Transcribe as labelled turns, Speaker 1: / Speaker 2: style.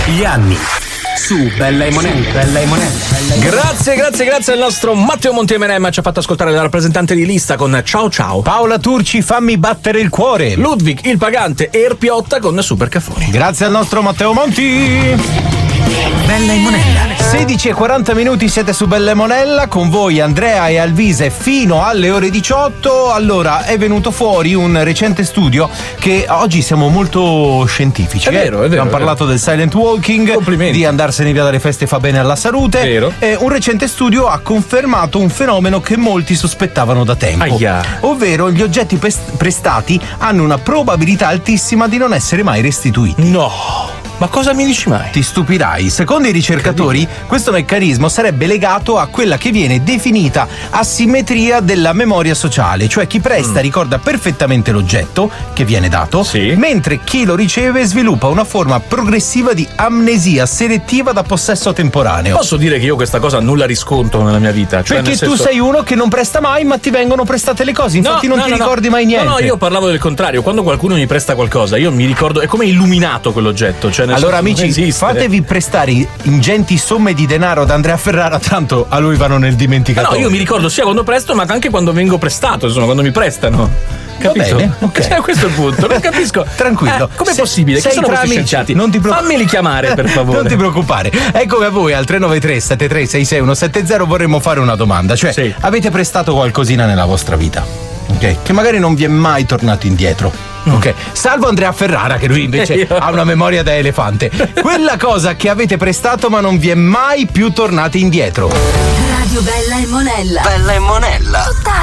Speaker 1: Gli anni su Bella e Monella.
Speaker 2: Grazie al nostro Matteo Montemeremma, ci ha fatto ascoltare la rappresentante di lista con Ciao Ciao.
Speaker 3: Paola Turci, Fammi battere il cuore.
Speaker 2: Ludwig il Pagante e Erpiotta con Super Caffoni.
Speaker 3: Grazie al nostro Matteo Monti.
Speaker 1: Bella e Monella.
Speaker 3: 16:40 siete su Bella e Monella, con voi Andrea e Alvise fino alle ore 18. Allora, è venuto fuori un recente studio che oggi siamo molto scientifici.
Speaker 2: È vero.
Speaker 3: Abbiamo parlato del silent walking,
Speaker 2: complimenti,
Speaker 3: di andarsene via dalle feste fa bene alla salute.
Speaker 2: Vero.
Speaker 3: Un recente studio ha confermato un fenomeno che molti sospettavano da tempo. Ovvero gli oggetti prestati hanno una probabilità altissima di non essere mai restituiti.
Speaker 2: No! Ma cosa mi dici mai?
Speaker 3: Ti stupirai. Secondo i ricercatori, questo meccanismo sarebbe legato a quella che viene definita asimmetria della memoria sociale, cioè chi presta ricorda perfettamente l'oggetto che viene dato, mentre chi lo riceve sviluppa una forma progressiva di amnesia selettiva da possesso temporaneo.
Speaker 2: Posso dire che io questa cosa non la riscontro nella mia vita? Cioè,
Speaker 3: perché tu sei uno che non presta mai, ma ti vengono prestate le cose, infatti non ti ricordi mai niente.
Speaker 2: No, io parlavo del contrario. Quando qualcuno mi presta qualcosa, io mi ricordo, è come illuminato quell'oggetto. Cioè,
Speaker 3: allora amici, fatevi prestare ingenti somme di denaro da Andrea Ferrara, tanto a lui vanno nel dimenticatoio.
Speaker 2: No, io mi ricordo sia quando presto, ma anche quando vengo prestato, insomma, quando mi prestano. Capito?
Speaker 3: Va bene, ok.
Speaker 2: Questo è il punto, non capisco.
Speaker 3: Tranquillo.
Speaker 2: Com'è possibile? Che sono questi scienziati? Fammeli chiamare, per favore.
Speaker 3: Non ti preoccupare. Eccomi a voi al 393 7366 170. Vorremmo fare una domanda. Cioè, avete prestato qualcosina nella vostra vita? Ok? Che magari non vi è mai tornato indietro. Ok, salvo Andrea Ferrara, che lui invece ha una memoria da elefante. Quella cosa che avete prestato ma non vi è mai più tornati indietro.
Speaker 4: Radio Bella e Monella.
Speaker 1: Bella e Monella.
Speaker 4: Tutta